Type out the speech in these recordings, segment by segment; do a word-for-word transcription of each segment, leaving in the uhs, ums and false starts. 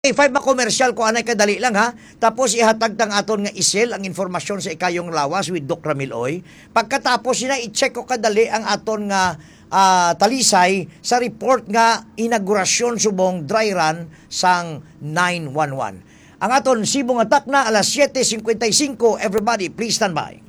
A five makomersyal ko anay kadali lang ha. Tapos ihatag tang aton nga isel ang informasyon sa ikayong lawas with Doc Ramil Oy. Pagkatapos sina i-check ko kadali ang aton nga uh, talisay sa report nga inaugurasyon subong dry run sang nine one one. Ang aton sibong atak na alas seven fifty-five. Everybody, please stand by.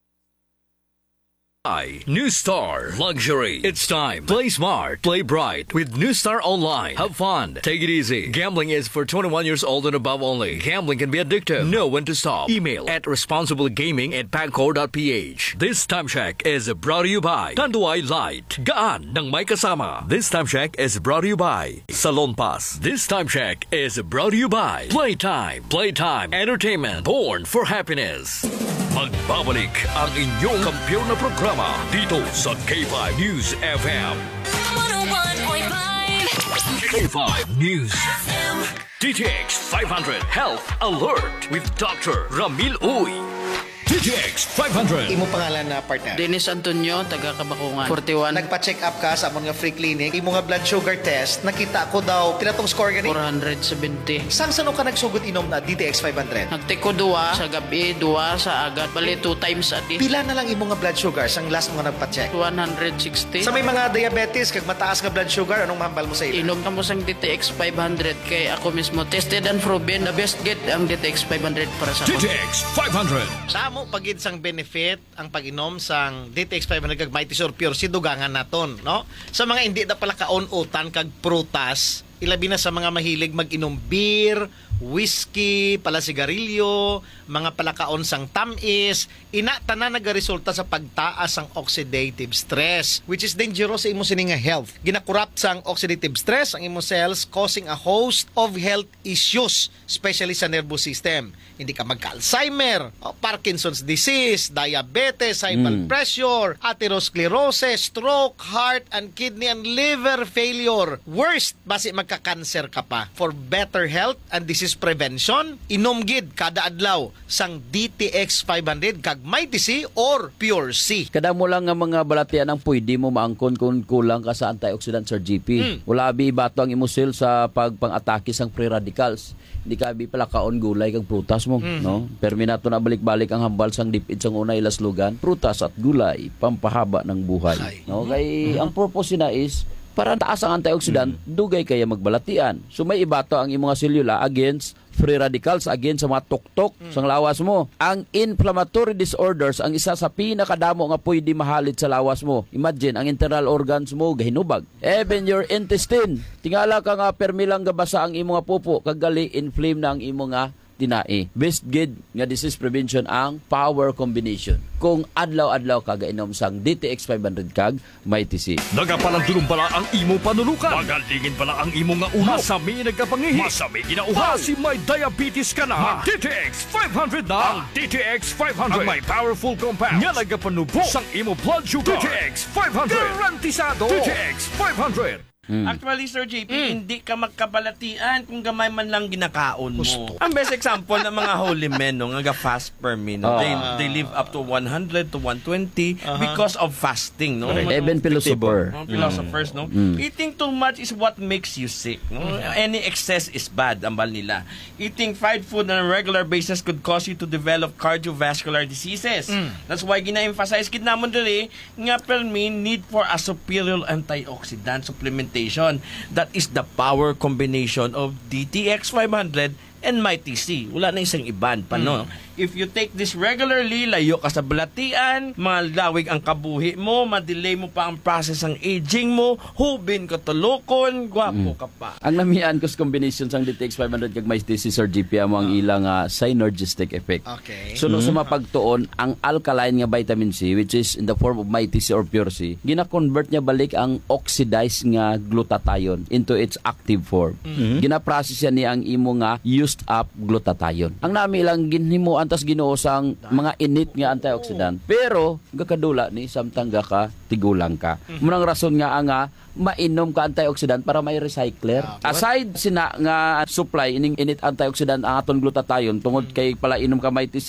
New Star Luxury. It's time. Play smart. Play bright with New Star Online. Have fun. Take it easy. Gambling is for twenty-one years old and above only. Gambling can be addictive. Know when to stop. Email at responsiblegaming at pagcor dot p h. This time check is brought to you by Tanduay Light. Gaan ng may kasama. This time check is brought to you by Salon Pass. This time check is brought to you by Playtime. Playtime Entertainment. Born for happiness. Magbabalik ang inyong kampiyon na programa dito sa K five News F M. one oh one point five K five News F M. D T X five hundred Health Alert with Doctor Ramil Uy. D T X five hundred. Imo pangalan na partner? Dennis Antonio, taga Kabakungan. forty-one. Nagpa-check up ka sa amon nga free clinic. Imo nga blood sugar test, nakita ko daw pila tong score gani? four seventy. Sang sano ka nagsugot inom na D T X five hundred? Nagtiko duwa sa gabi, duwa sa agat. Bali two times a day. Pila na lang imo nga blood sugar sang last mo nga nagpa-check? one sixty. Sa may mga diabetes kag mataas nga blood sugar, anong mahambal mo sa ila? Inom ka mo sang D T X five hundred kay ako mismo tested and proven the best get ang D T X five hundred para sa D T X five hundred. Sa mo pagid sang benefit ang pag-inom sang D T X five hundred kag Mighty Sur Pure si dugangan naton, no? Sa mga hindi na pala kaon-utan kag prutas, ilabi na sa mga mahilig mag-inom beer, whiskey, pala sigarilyo, mga palakaon sang tamis, ina tanan nagaresulta sa pagtaas sang oxidative stress, which is dangerous sa imo sini nga health. Ginakorrupt sang oxidative stress ang imo cells, causing a host of health issues, especially sa nervous system. Hindi ka magka-Alzheimer, Parkinson's disease, diabetes, high blood mm. pressure, atherosclerosis, stroke, heart and kidney and liver failure. Worst, basi magka-cancer ka pa. For better health and disease prevention, inom gid kada adlaw sang D T X five hundred kag Mighty C or Pure C. Kada mo lang nga mga balatian ang pwede mo maangkon kung kulang ka sa antioxidant Sir G P. Mm. Wala bi bato ang imusil sa pagpang-atake sang free radicals. Hindi ka bi pala kaon gulay kag prutas mo, mm. no? Perminato na balik-balik ang hambal sang dipid sang unay ilaslugan, prutas at gulay pampahaba ng buhay. Ay. No, kay mm-hmm. ang purpose na is para taas ang antioxidant, mm-hmm. dugay kaya magbalatian. So may ibato ang imong selula against free radicals, against sa mga tuktok mm-hmm. sang lawas mo. Ang inflammatory disorders, ang isa sa pinakadamo nga pwede mahalit sa lawas mo. Imagine, ang internal organs mo gahinubag. Even your intestine. Tingala ka nga permilang gabasa ang imong pupo, kagali inflame na ang imong nga tinai. Best gid nga disease prevention ang power combination. Kung adlaw-adlaw ka gainom sang D T X five hundred kag Mighty C. Nagapalandulong pala ang imo panulukan. Magalingin pala ang imo nga uhaw. Masami nagkapangihi. Masami ginauhaw. Basi may diabetes ka na. Mag D T X five hundred na. Ang D T X five hundred. Ang may powerful compounds. Nga nagapanubo sang imo blood sugar. D T X five hundred. Garantisado. D T X five hundred. Hmm. Actually, Sir J P, mm. hindi ka magkabalatian kung gamay man lang ginakaon mo. Gusto. Ang best example ng mga holy men, no, nga fast per me, no? uh. they, they live up to one hundred to one twenty uh-huh. because of fasting. No? Right. Even philosopher. No? Philosophers, mm. no? Mm. Eating too much is what makes you sick. No? Mm. Any excess is bad, ambal nila. Eating fried food on a regular basis could cause you to develop cardiovascular diseases. Mm. That's why gina-emphasize kid namon dali nga per me need for a superior antioxidant supplement. That is the power combination of D T X five hundred and Mighty C. Wala na isang iban pa, no? Mm. If you take this regularly, layo ka sa balatian, malawig ang kabuhi mo, madelay mo pa ang process ng aging mo, hubin ka tulokon, gwapo mm. ka pa. Ang namian ko sa combination sang D T X five hundred kag Mighty C Sir G P mo ang ilang uh, synergistic effect. Okay. So, mm. no, sumapagtuon, ang alkaline nga vitamin C, which is in the form of Mighty C or Pure C, gina-convert niya balik ang oxidized nga glutathione into its active form. Mm-hmm. Gina-process yan niya ang imo nga used up glutathione. Ang nami lang ginhimo antas Ginoo sang mga init nga antioxidant. Pero gakadula ni samtang gaka tigulang ka. Munang rason nga nga mainom ka antioxidant para may recycler. Aside sina nga supply ining init antioxidant ang aton glutathione tungod kay pala inom ka Mighty C,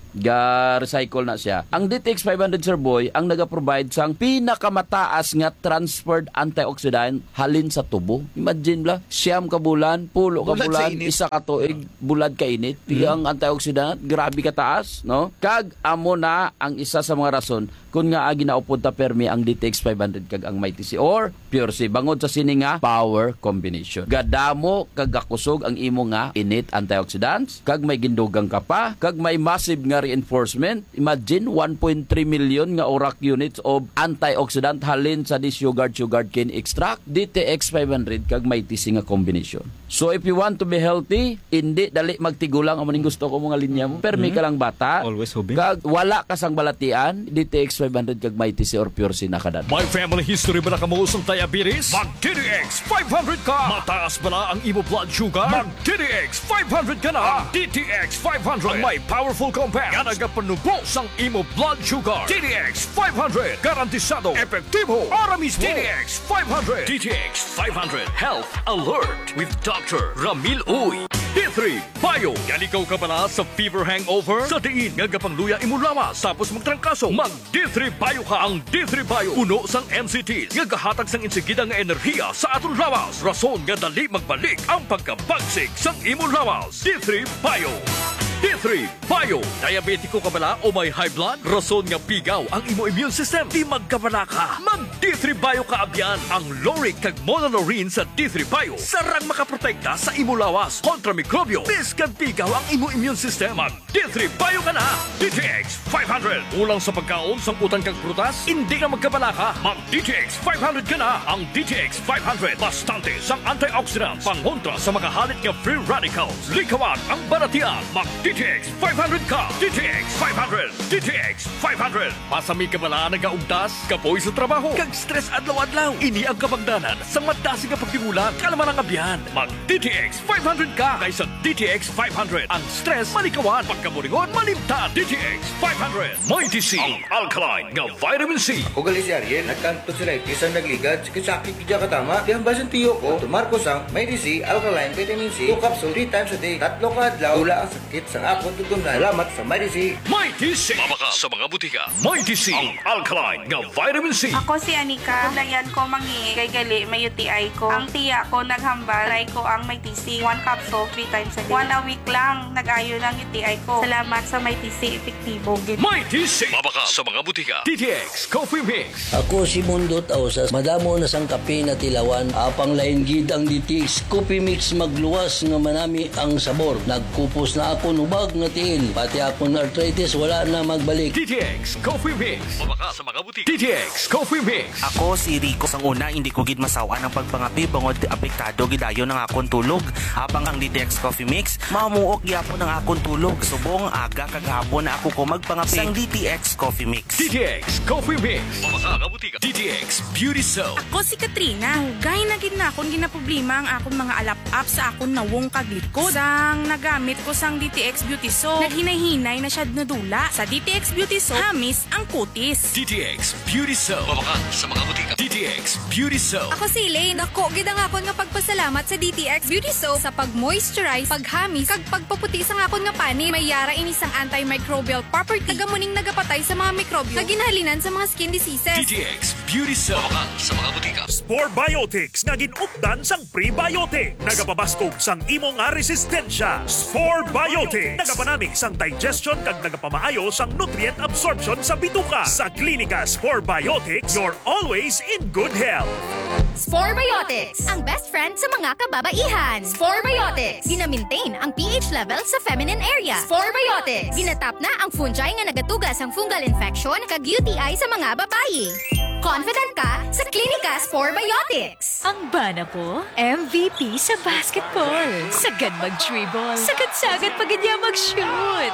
ga recycle na siya. Ang D T X five hundred, Sir Boy, ang naga-provide sang pinakamataas nga transferred antioxidant halin sa tubo. Imagine la, siyam ka bulan, pulo ka Bulad sa bulan, init. isa ka tuig, bulad ka init. Ang antioxidant, grabe ka taas, no? Kag amo na ang isa sa mga rason kung nga agi na upunta permi ang D T X five hundred kag ang Mighty C or Pure C bangod sa sini nga power combination. Gadamo kag gakusog ang imo nga init antioxidants kag may gindugang ka pa kag may massive nga reinforcement. Imagine one point three million nga orak units of antioxidant halin sa this yogurt sugar cane extract D T X five hundred kag Mighty C nga combination. So if you want to be healthy, hindi dali magtigulang amo ning gusto ko mga linya mo. Permi ka lang bata. Always hubing. Kag wala ka sang balatian, D T X five hundred kag Mighty C or Pure C nakadan. May family history ba na kamuusong diabetes? Mag-D D X five hundred ka! Mataas ba na ang imo blood sugar? Mag-D D X five hundred ka na! Ang D T X five hundred ang may powerful compound nga nagapanubos ang imo blood sugar. D D X five hundred garantisado, epektibo, para mismo. D D X five hundred. D T X five hundred Health Alert with Doctor Ramil Uy. D three Bio. Galikaw ka pala sa fever hangover? Sa diin nga gapangluya imo lawas tapos magtrangkaso. Mag D three Bio ka. Ang D three Bio puno sang M C Ts nga gahatag sang insigida nga enerhiya sa aton lawas. Rason nga dali magbalik ang pagkabagsig sang imo lawas. D three Bio. D three Bio. Diabetiko ka bala o may high blood? Rason nga pigaw ang imo immune system. Di magkabala ka. Mag D three Bio ka abyan. Ang Loric kag Monolorine sa D three Bio sarang makaprotekta sa imo lawas kontra mikrobyo. Biskag pigaw ang imo immune system. Mag D three Bio ka na. D T X five hundred. Ulang sa pagkaon sang utang kag prutas? Hindi ka magkabala ka. Mag D T X five hundred ka na. Ang D T X five hundred bastante sang antioxidants pangontra sa mga halit nga free radicals. Likawan ang baratian. Mag D T X five hundred ka. D T X five hundred. D T X five hundred. Pasami ka bala nagaugdas, kapoy sa trabaho, kag stress adlaw-adlaw. Ini ang kabangdanan sa madasi nga pagtimulan. Kalaman ang abyan. Mag D T X five hundred ka kaysa D T X five hundred. Ang stress malikawan, pagkamulingon malimtan. D T X five hundred. Mighty C, ang alkaline nga vitamin C. Ako gali si Ariel, nagkanto si Rightis ang nagligad, sakit kidya katama. Di ang basan tiyo ko, tumarkos ang Mighty C, alkaline, vitamin C, two capsule, three times a day, tatlo ka adlaw, wala ang sakit sa akong tutunan. Salamat sa Mighty C. Mighty C. Mabaka sa mga butika. Mighty C, ang alkaline nga vitamin C. Ako si Anika. Layan ko mangi kay gali may U T I ko. Ang tiya ko naghambal. Try ko ang may T C. One capsule, three times a day. One a week lang. Nag-ayo ng U T I ko. Salamat sa may T C. Epektibo. Mighty C. Mabaka sa mga butika. D T X Coffee Mix. Ako si Mundot Ausas, madamo na sang kape na tilawan, apang lain gid ang D T X Coffee Mix magluwas nga manami ang sabor. Nagkupos na ako nubag nga tiil, pati akong arthritis wala na magbalik. D T X Coffee Mix. Mabaka sa mga butika. D T X Coffee Mix. Ako si Rico. Sang una, hindi ko gid masawa ng pagpangapi bangod apektado gidayo ng akong tulog. Habang ang D T X Coffee Mix, mamuok gyapon ng akong tulog. Subong aga kagahapon na ako ko magpangapi sang D T X Coffee Mix. D T X Coffee Mix. Mabaka nga butika. D T X Beauty Soap. Ako si Katrina. Gay na gid na akong ginaproblema ang akong mga alap-up sa akong nawong kaglikod. Sang nagamit ko sang D T X Beauty Soap, naghinay-hinay na siya nadula. Sa D T X Beauty Soap, hamis ang kutis. D T X Beauty Soap. Mabaka sa mga butika. D T X Beauty Soap. Ako si Elaine. Ako, gid ang akon nga pagpasalamat sa D T X Beauty Soap sa pag-moisturize, paghamis, kag pagpaputi sa akon nga pani. May yara ini sang antimicrobial property. Tagamuning nagapatay sa mga mikrobyo. Kaginhalinan sa mga skin diseases. D T X Beauty Soap. Mabaka sa mga butika. Spore Biotics nga ginupdan sang prebiotic. Nagapabaskog sang imo nga resistensya. Spore Biotics nagapanamig sang digestion kag nagapamaayo sang nutrient absorption sa bituka. Sa klinika Spore Biotics, you're always in good health. Spore Biotics, ang best friend sa mga kababaihan. Spore Biotics, gina-maintain ang pH level sa feminine area. Spore Biotics, ginatap na ang fungi nga nagatugas ang fungal infection kag U T I sa mga babayi. Confident ka sa klinika Spore Biotics. Ang bana ko, M V P sa basketball. Sagad mag-dribble. Sagad-sagad pag niya mag-shoot.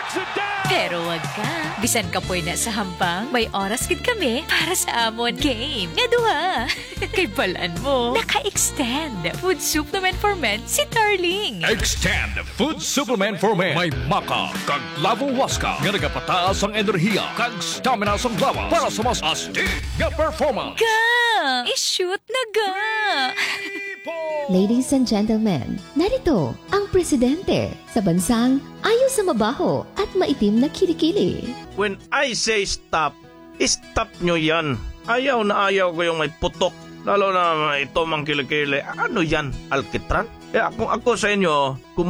Pero wag ka. Bisan ka po na sa hampang, may oras gid kami para sa amon game. Nga duha. Kay balaan mo, naka-extend. Food supplement for men si Darling. Extend Food Supplement for Men. May maka, kag lavo waska, nga nagapataas ang enerhiya, kag stamina sa lawas para sa mas astig nga performance. Ga! I-shoot na ga! Ladies and gentlemen, narito ang presidente sa bansang ayos sa mabaho at maitim na kilikili. When I say stop, stop nyo yan. Ayaw na ayaw ko yung may putok. Lalo na ito mang kilikili. Ano yan? Alkitran? Eh, kung ako sa inyo,